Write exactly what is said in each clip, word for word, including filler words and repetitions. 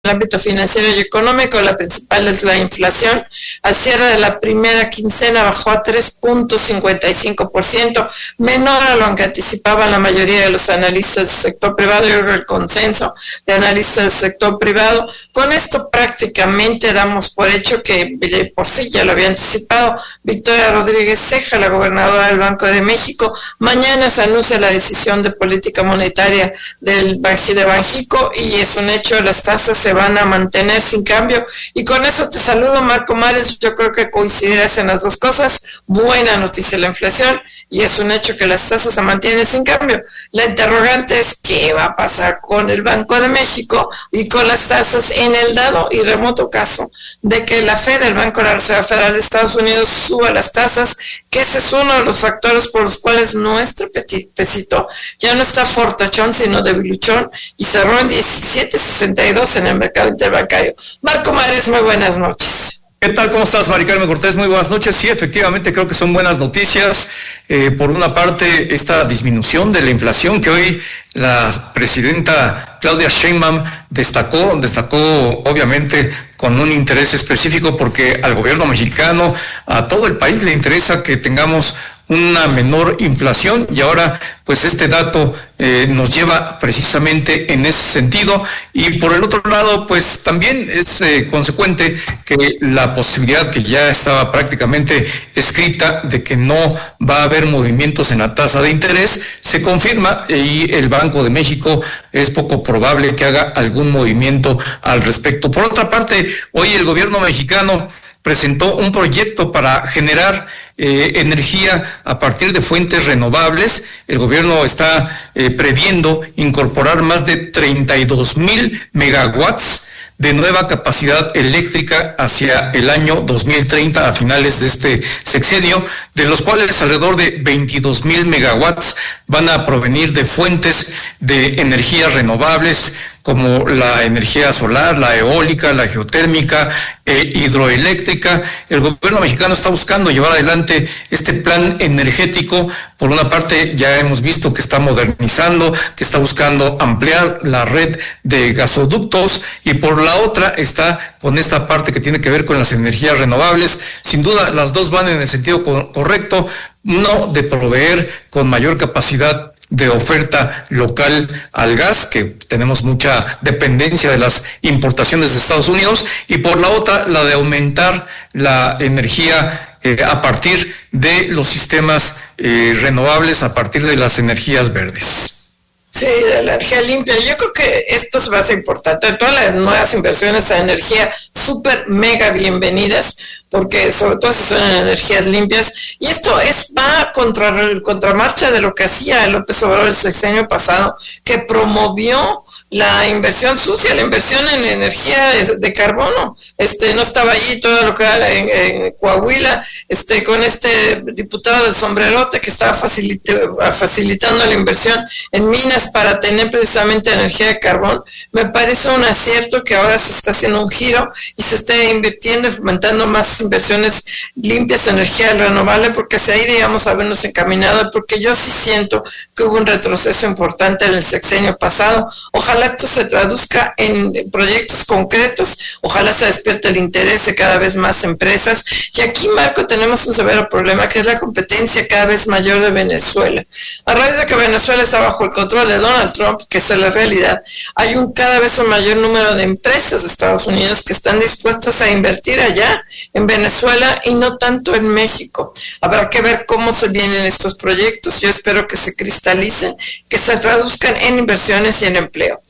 el ámbito financiero y económico, la principal es la inflación. Al cierre de la primera quincena bajó a tres punto cincuenta y cinco por ciento, menor a lo que anticipaban la mayoría de los analistas del sector privado y el consenso de analistas del sector privado. Con esto prácticamente damos por hecho que de por sí ya lo había anticipado Victoria Rodríguez Ceja, la gobernadora del Banco de México. Mañana se anuncia la decisión de política monetaria del Banji de Banjico y es un hecho, las tasas se van a mantener sin cambio. Y con eso te saludo, Marco Mares. Yo creo que coincidirás en las dos cosas. Buena noticia la inflación y es un hecho que las tasas se mantienen sin cambio. La interrogante es qué va a pasar con el Banco de México y con las tasas en el dado y remoto caso de que la Fed, el Banco de la Reserva Federal de Estados Unidos, suba las tasas, que ese es uno de los factores por los cuales nuestro pesito ya no está fortachón, sino debiluchón, y cerró en diecisiete sesenta y dos en el mercado interbancario. Marco Mares, muy buenas noches. ¿Qué tal? ¿Cómo estás, Mari Carmen Cortés? Muy buenas noches. Sí, efectivamente, creo que son buenas noticias. Eh, por una parte, esta disminución de la inflación que hoy la presidenta Claudia Sheinbaum destacó, destacó obviamente con un interés específico porque al gobierno mexicano, a todo el país le interesa que tengamos una menor inflación y ahora pues este dato eh, nos lleva precisamente en ese sentido. Y por el otro lado pues también es eh, consecuente que la posibilidad que ya estaba prácticamente escrita de que no va a haber movimientos en la tasa de interés se confirma y el Banco de México es poco probable que haga algún movimiento al respecto. Por otra parte, hoy el gobierno mexicano presentó un proyecto para generar eh, energía a partir de fuentes renovables. El gobierno está eh, previendo incorporar más de treinta y dos mil megawatts de nueva capacidad eléctrica hacia el año dos mil treinta, a finales de este sexenio, de los cuales alrededor de veintidós mil megawatts van a provenir de fuentes de energías renovables, como la energía solar, la eólica, la geotérmica, eh, hidroeléctrica. El gobierno mexicano está buscando llevar adelante este plan energético. Por una parte, ya hemos visto que está modernizando, que está buscando ampliar la red de gasoductos, y por la otra está con esta parte que tiene que ver con las energías renovables. Sin duda, las dos van en el sentido co- correcto, uno de proveer con mayor capacidad de oferta local al gas, que tenemos mucha dependencia de las importaciones de Estados Unidos, y por la otra, la de aumentar la energía eh, a partir de los sistemas eh, renovables, a partir de las energías verdes. Sí, de la energía limpia. Yo creo que esto se va a ser importante. Todas las nuevas inversiones a energía súper mega bienvenidas, porque sobre todo si son energías limpias, y esto es va contra el contramarcha de lo que hacía López Obrador el sexenio pasado, que promovió la inversión sucia, la inversión en energía de carbono. Este no estaba allí todo lo que era en, en Coahuila, este con este diputado del sombrerote que estaba facilita, facilitando la inversión en minas para tener precisamente energía de carbón. Me parece un acierto que ahora se está haciendo un giro y se está invirtiendo y fomentando más inversiones limpias, energía renovable, porque hacia ahí digamos habernos encaminado, porque yo sí siento que hubo un retroceso importante en el sexenio pasado. Ojalá esto se traduzca en proyectos concretos, ojalá se despierte el interés de cada vez más empresas. Y aquí, Marco, tenemos un severo problema, que es la competencia cada vez mayor de Venezuela. A raíz de que Venezuela está bajo el control de Donald Trump, que es la realidad, hay un cada vez un mayor número de empresas de Estados Unidos que están dispuestas a invertir allá en Venezuela y no tanto en México. Habrá que ver cómo se vienen estos proyectos. Yo espero que se cristalicen, que se traduzcan en inversiones y en empleo.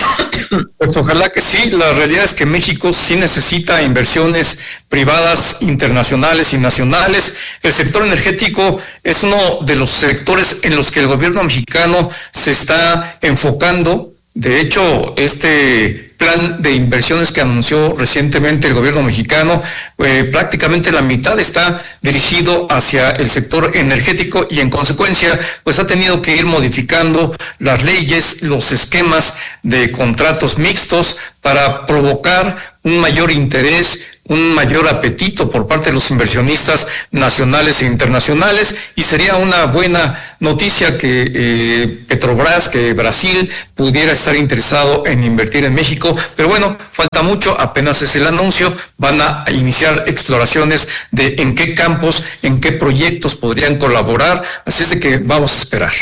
Pues ojalá que sí. La realidad es que México sí necesita inversiones privadas, internacionales y nacionales. El sector energético es uno de los sectores en los que el gobierno mexicano se está enfocando. De hecho, este plan de inversiones que anunció recientemente el gobierno mexicano, eh, prácticamente la mitad está dirigido hacia el sector energético y en consecuencia, pues ha tenido que ir modificando las leyes, los esquemas de contratos mixtos para provocar un mayor interés, un mayor apetito por parte de los inversionistas nacionales e internacionales, y sería una buena noticia que eh, Petrobras, que Brasil pudiera estar interesado en invertir en México. Pero bueno, falta mucho, apenas es el anuncio, van a iniciar exploraciones de en qué campos, en qué proyectos podrían colaborar, así es de que vamos a esperar.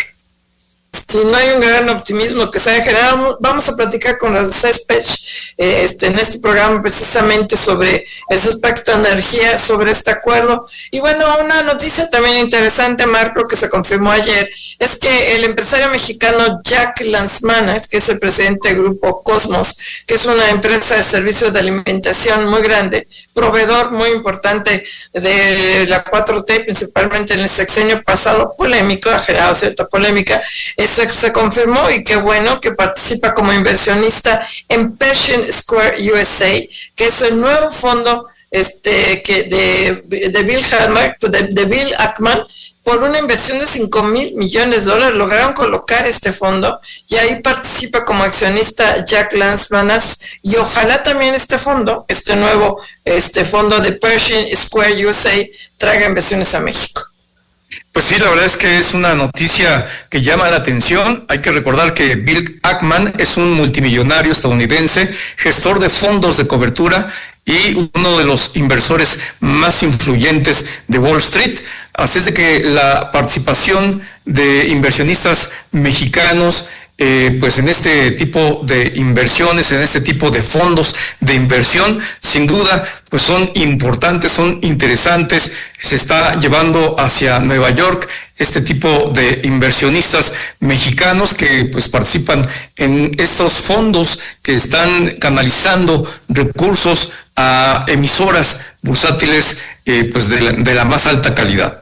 Si no hay un gran optimismo que se haya generado, vamos a platicar con las CESPECH eh, este, en este programa precisamente sobre ese aspecto de energía, sobre este acuerdo. Y bueno, una noticia también interesante, Marco, que se confirmó ayer, es que el empresario mexicano Jack Lanzmanas, que es el presidente del grupo Cosmos, que es una empresa de servicios de alimentación muy grande, proveedor muy importante de la cuatro T, principalmente en el sexenio pasado, polémico, ha generado cierta polémica, es se confirmó, y qué bueno, que participa como inversionista en Pershing Square U S A, que es el nuevo fondo este, que de, de, Bill Hallmark, de, de Bill Ackman, por una inversión de cinco mil millones de dólares lograron colocar este fondo, y ahí participa como accionista Jack Lanzmanas, y ojalá también este fondo, este nuevo este fondo de Pershing Square U S A, traiga inversiones a México. Pues sí, la verdad es que es una noticia que llama la atención. Hay que recordar que Bill Ackman es un multimillonario estadounidense, gestor de fondos de cobertura y uno de los inversores más influyentes de Wall Street. Así es de que la participación de inversionistas mexicanos Eh, pues en este tipo de inversiones, en este tipo de fondos de inversión, sin duda, pues son importantes, son interesantes. Se está llevando hacia Nueva York este tipo de inversionistas mexicanos que pues participan en estos fondos que están canalizando recursos a emisoras bursátiles eh, pues de la, de la más alta calidad.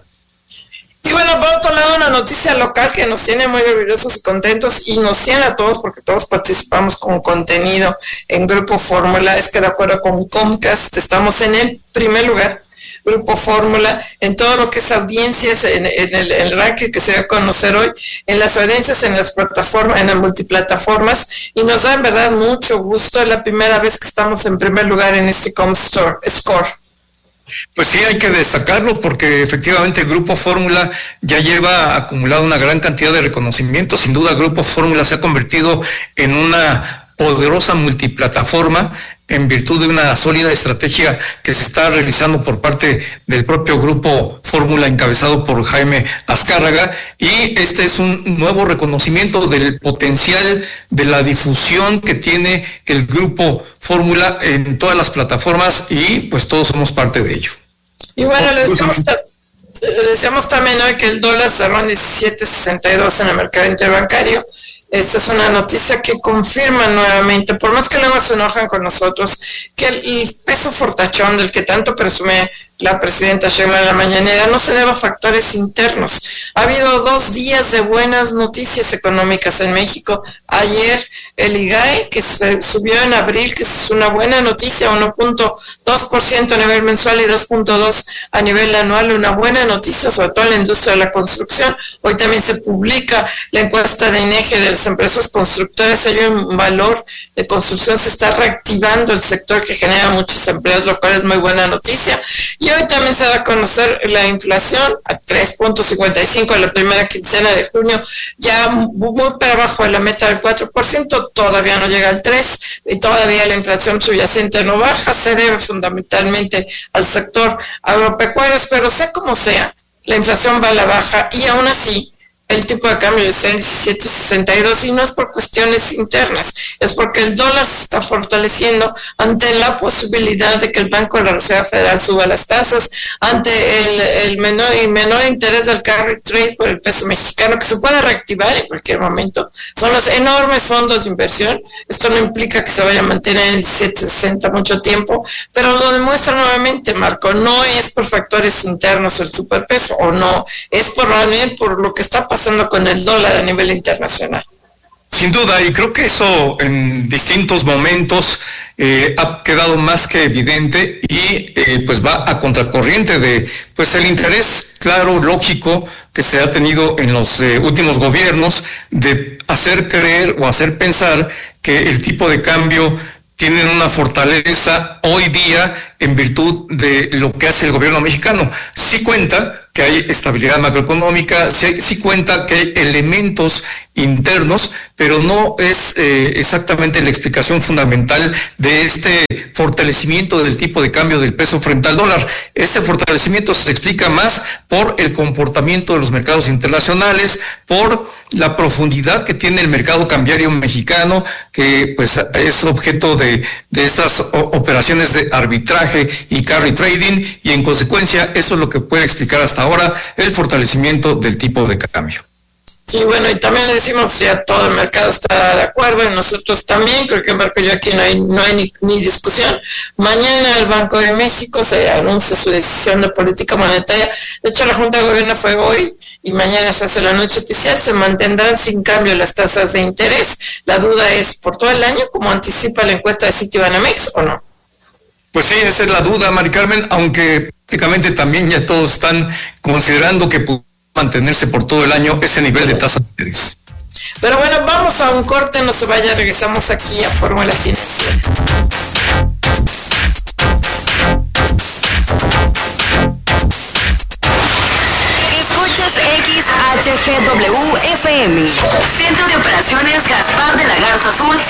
Y bueno, por otro lado, una noticia local que nos tiene muy orgullosos y contentos, y nos tiene a todos porque todos participamos con contenido en Grupo Fórmula, es que de acuerdo con Comcast estamos en el primer lugar, Grupo Fórmula, en todo lo que es audiencias, en, en, el, en el ranking que se va a conocer hoy, en las audiencias, en las plataformas, en las multiplataformas, y nos da en verdad mucho gusto. Es la primera vez que estamos en primer lugar en este Comscore Score. Pues sí, hay que destacarlo porque efectivamente el Grupo Fórmula ya lleva acumulado una gran cantidad de reconocimientos. Sin duda, Grupo Fórmula se ha convertido en una poderosa multiplataforma en virtud de una sólida estrategia que se está realizando por parte del propio Grupo Fórmula encabezado por Jaime Azcárraga, y este es un nuevo reconocimiento del potencial de la difusión que tiene el Grupo Fórmula en todas las plataformas, y pues todos somos parte de ello. Y bueno, les decíamos, les decíamos también hoy que el dólar cerró en diecisiete sesenta y dos en el mercado interbancario. Esta es una noticia que confirma nuevamente, por más que luego se enojan con nosotros, que el peso fortachón del que tanto presume la presidenta Sheinbaum en la mañanera no se debe a factores internos. Ha habido dos días de buenas noticias económicas en México. Ayer el I G A E, que se subió en abril, que es una buena noticia, uno punto dos por ciento a nivel mensual y dos punto dos por ciento a nivel anual, una buena noticia, sobre todo en la industria de la construcción. Hoy también se publica la encuesta de INEGI de las empresas constructoras. Hay un valor de construcción, se está reactivando el sector que genera muchos empleos, lo cual es muy buena noticia. Y hoy también se da a conocer la inflación a tres punto cincuenta y cinco en la primera quincena de junio, ya muy por abajo de la meta del cuatro por ciento, todavía no llega al tres por ciento, y todavía la inflación subyacente no baja. Se debe fundamentalmente al sector agropecuario, pero sea como sea, la inflación va a la baja, y aún así el tipo de cambio está en diecisiete sesenta y dos, y no es por cuestiones internas, es porque el dólar se está fortaleciendo ante la posibilidad de que el Banco de la Reserva Federal suba las tasas, ante el, el menor y menor interés del carry trade por el peso mexicano, que se puede reactivar en cualquier momento. Son los enormes fondos de inversión. Esto no implica que se vaya a mantener en diecisiete sesenta mucho tiempo, pero lo demuestra nuevamente, Marco, no es por factores internos el superpeso, o no, es por, por lo que está pasando pasando con el dólar a nivel internacional. Sin duda, y creo que eso en distintos momentos eh, ha quedado más que evidente, y eh, pues va a contracorriente de pues el interés claro, lógico que se ha tenido en los eh, últimos gobiernos de hacer creer o hacer pensar que el tipo de cambio tienen una fortaleza hoy día en virtud de lo que hace el gobierno mexicano. Sí cuenta que hay estabilidad macroeconómica, sí, sí cuenta que hay elementos internos, pero no es eh, exactamente la explicación fundamental de este fortalecimiento del tipo de cambio del peso frente al dólar. Este fortalecimiento se explica más por el comportamiento de los mercados internacionales, por la profundidad que tiene el mercado cambiario mexicano, que pues es objeto de, de estas operaciones de arbitraje y carry trading, y en consecuencia eso es lo que puede explicar hasta ahora el fortalecimiento del tipo de cambio. Sí, bueno, y también le decimos, ya todo el mercado está de acuerdo, y nosotros también, creo que Marco y yo aquí no hay, no hay ni, ni discusión. Mañana el Banco de México se anuncia su decisión de política monetaria. De hecho, la Junta de Gobierno fue hoy y mañana se hace la noche oficial. Se mantendrán sin cambio las tasas de interés. La duda es, ¿por todo el año, como anticipa la encuesta de Citibanamex, o no? Pues sí, esa es la duda, Mari Carmen, aunque prácticamente también ya todos están considerando que mantenerse por todo el año ese nivel de tasa de interés. Pero bueno, vamos a un corte, no se vaya, regresamos aquí a Fórmula Financiera. Escuchas X H G W F M, Centro de Operaciones Gaspar de la Garza Azul.